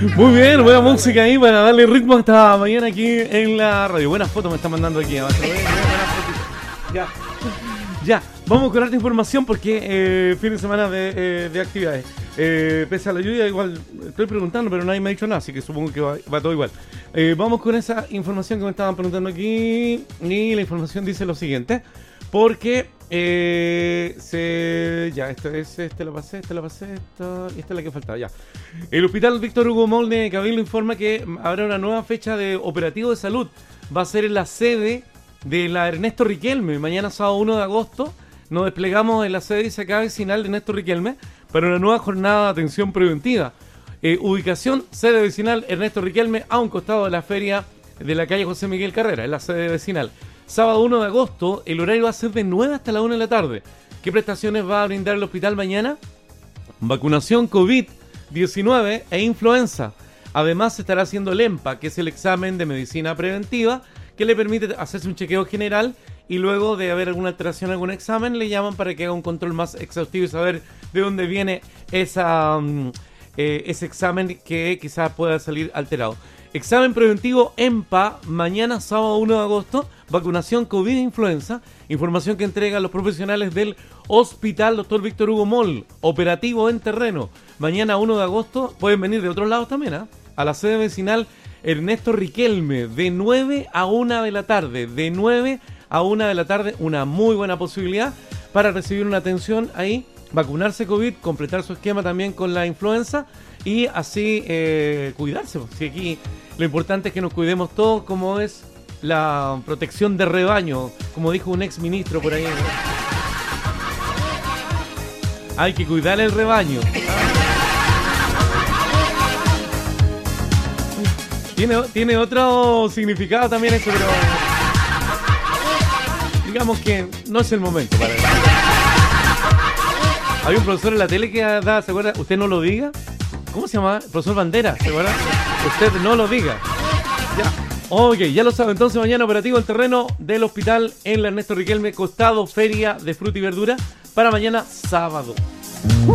Muy bien, buena música ahí para darle ritmo esta mañana aquí en la radio. Buenas fotos me están mandando aquí abajo. Ya, ya, vamos con harta información porque fin de semana de actividades. Pese a la lluvia, igual estoy preguntando, pero nadie me ha dicho nada, así que supongo que va todo igual. Vamos con esa información que me estaban preguntando aquí. Y la información dice lo siguiente. Porque ya, esta la pasé, esta es la que faltaba, ya. El Hospital Víctor Hugo Moll de Cabildo informa que habrá una nueva fecha de operativo de salud. Va a ser en la sede de la Ernesto Riquelme. Mañana sábado 1 de agosto nos desplegamos en la sede ISACA vecinal de Ernesto Riquelme para una nueva jornada de atención preventiva. Ubicación, sede vecinal Ernesto Riquelme, a un costado de la feria de la calle José Miguel Carrera, en la sede vecinal. Sábado 1 de agosto, el horario va a ser de 9 hasta la 1 de la tarde. ¿Qué prestaciones va a brindar el hospital mañana? Vacunación COVID-19 e influenza. Además, se estará haciendo el EMPA, que es el examen de medicina preventiva, que le permite hacerse un chequeo general y luego de haber alguna alteración en algún examen, le llaman para que haga un control más exhaustivo y saber de dónde viene ese examen que quizás pueda salir alterado. Examen preventivo EMPA, mañana sábado 1 de agosto, vacunación COVID e influenza, información que entregan los profesionales del Hospital Dr. Víctor Hugo Moll, operativo en terreno. Mañana 1 de agosto, pueden venir de otros lados también, a la sede vecinal Ernesto Riquelme, de 9 a 1 de la tarde, de 9 a 1 de la tarde, una muy buena posibilidad para recibir una atención ahí, vacunarse COVID, completar su esquema también con la influenza y así cuidarse. Si aquí lo importante es que nos cuidemos todos, como es la protección de rebaño, como dijo un ex ministro por ahí. Hay que cuidar el rebaño. Tiene otro significado también eso, pero digamos que no es el momento para eso. Había un profesor en la tele que da, ¿se acuerda? Usted no lo diga. ¿Cómo se llama? Profesor Bandera, ¿se acuerda? Usted no lo diga. Ya. Ok, ya lo sabe. Entonces mañana operativo el terreno del hospital en la Ernesto Riquelme, costado Feria de Fruta y Verdura, para mañana sábado.